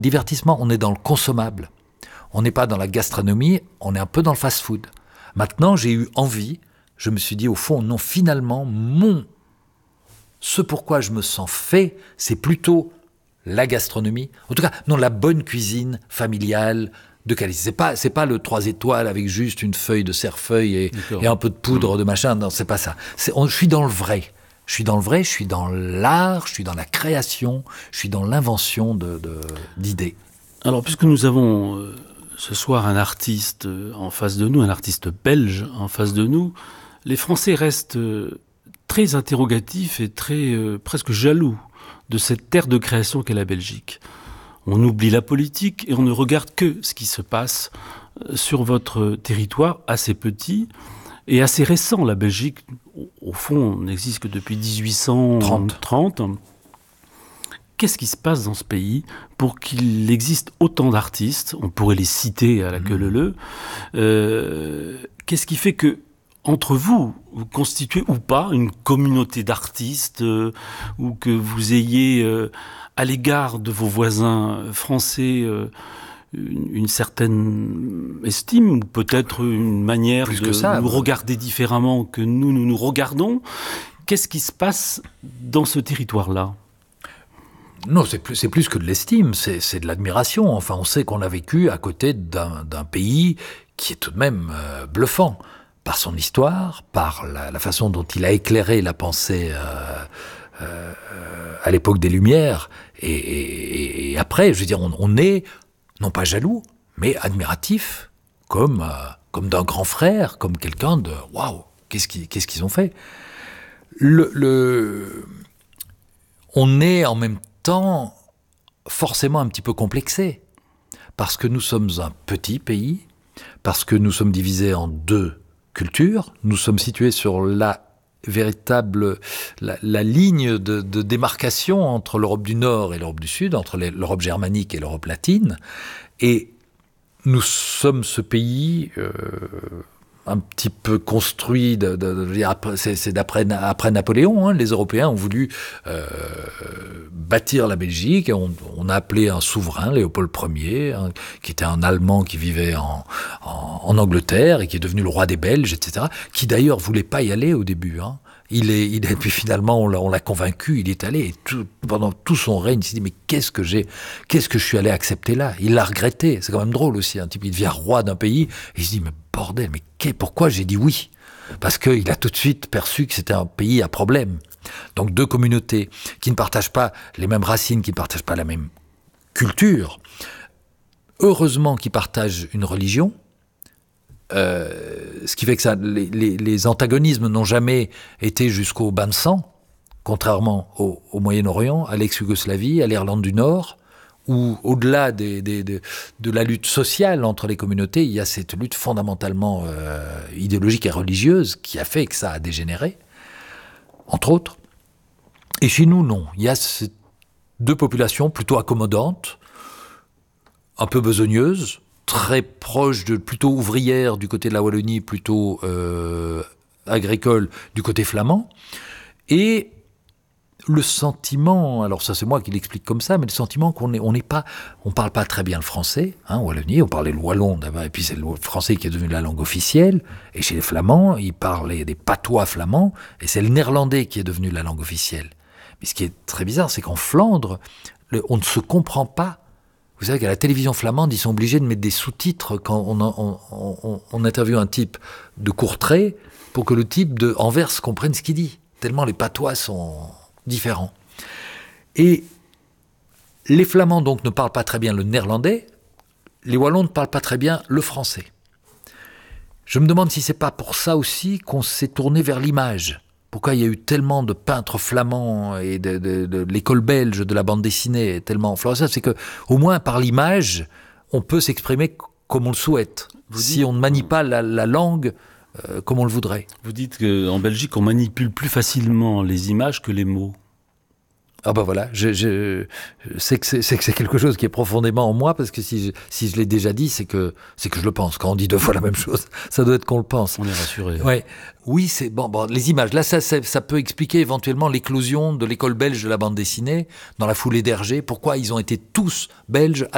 Divertissement, on est dans le consommable. On n'est pas dans la gastronomie, on est un peu dans le fast-food. Maintenant, j'ai eu envie, je me suis dit au fond, non, finalement, ce pourquoi je me sens fait, c'est plutôt la gastronomie. En tout cas, non, la bonne cuisine familiale, de qualité. C'est pas le 3 étoiles avec juste une feuille de cerfeuil et un peu de poudre de machin. Non, c'est pas ça. Je suis dans le vrai. Je suis dans le vrai, je suis dans l'art, je suis dans la création, je suis dans l'invention d'idées. Alors, puisque nous avons ce soir un artiste en face de nous, un artiste belge en face de nous, les Français restent très interrogatifs et très presque jaloux de cette terre de création qu'est la Belgique. On oublie la politique et on ne regarde que ce qui se passe sur votre territoire assez petit et assez récent. La Belgique, au fond, n'existe que depuis 1830. Qu'est-ce qui se passe dans ce pays pour qu'il existe autant d'artistes ? On pourrait les citer à la queue leu-leu. Qu'est-ce qui fait que, entre vous, vous constituez ou pas une communauté d'artistes ou que vous ayez, à l'égard de vos voisins français, une certaine estime ou peut-être une manière de nous regarder différemment que nous regardons. Qu'est-ce qui se passe dans ce territoire-là ? Non, c'est plus que de l'estime, c'est de l'admiration. Enfin, on sait qu'on a vécu à côté d'un pays qui est tout de même bluffant par son histoire, par la façon dont il a éclairé la pensée à l'époque des Lumières. Et après, je veux dire, on est non pas jaloux, mais admiratif, comme d'un grand frère, comme quelqu'un de « waouh, qu'est-ce qu'ils ont fait ?» On est en même temps forcément un petit peu complexé, parce que nous sommes un petit pays, parce que nous sommes divisés en deux cultures, nous sommes situés sur la ligne de démarcation entre l'Europe du Nord et l'Europe du Sud, entre l'Europe germanique et l'Europe latine, et nous sommes ce pays un petit peu construit, c'est après Napoléon, hein, les Européens ont voulu bâtir la Belgique, et on a appelé un souverain, Léopold Ier, hein, qui était un Allemand qui vivait en Angleterre et qui est devenu le roi des Belges, etc., qui d'ailleurs voulait pas y aller au début, hein. Puis finalement, on l'a convaincu, il est allé, et pendant tout son règne, il s'est dit, mais qu'est-ce que je suis allé accepter là ? Il l'a regretté, c'est quand même drôle aussi, un type, il devient roi d'un pays, et il se dit, mais bordel, mais pourquoi j'ai dit oui ? Parce qu'il a tout de suite perçu que c'était un pays à problème. Donc deux communautés qui ne partagent pas les mêmes racines, qui ne partagent pas la même culture, heureusement qu'ils partagent une religion, ce qui fait que les antagonismes n'ont jamais été jusqu'au bain de sang, contrairement au Moyen-Orient, à l'ex-Yougoslavie, à l'Irlande du Nord, où au-delà de la lutte sociale entre les communautés, il y a cette lutte fondamentalement idéologique et religieuse qui a fait que ça a dégénéré, entre autres. Et chez nous, non. Il y a ces deux populations plutôt accommodantes, un peu besogneuses, très proche plutôt ouvrière du côté de la Wallonie, plutôt agricole du côté flamand. Et le sentiment, alors ça c'est moi qui l'explique comme ça, mais le sentiment on parle pas très bien le français, hein, en Wallonie, on parlait le wallon d'abord, et puis c'est le français qui est devenu la langue officielle, et chez les Flamands, ils parlaient des patois flamands, et c'est le néerlandais qui est devenu la langue officielle. Mais ce qui est très bizarre, c'est qu'en Flandre, on ne se comprend pas. Vous savez qu'à la télévision flamande, ils sont obligés de mettre des sous-titres quand on interviewe un type de Courtrai pour que le type de Anvers comprenne ce qu'il dit, tellement les patois sont différents. Et les Flamands donc ne parlent pas très bien le néerlandais, les Wallons ne parlent pas très bien le français. Je me demande si c'est pas pour ça aussi qu'on s'est tourné vers l'image. Pourquoi il y a eu tellement de peintres flamands et de l'école belge de la bande dessinée tellement florissante, c'est que au moins par l'image, on peut s'exprimer comme on le souhaite. Si on ne manie pas la langue comme on le voudrait. Vous dites qu'en Belgique, on manipule plus facilement les images que les mots. Ah ben voilà, je sais que c'est quelque chose qui est profondément en moi, parce que si je l'ai déjà dit, c'est que je le pense. Quand on dit deux fois la même chose, ça doit être qu'on le pense. On est rassuré. Ouais. Oui, c'est bon, les images. Là, ça peut expliquer éventuellement l'éclosion de l'école belge de la bande dessinée dans la foulée d'Hergé. Pourquoi ils ont été tous belges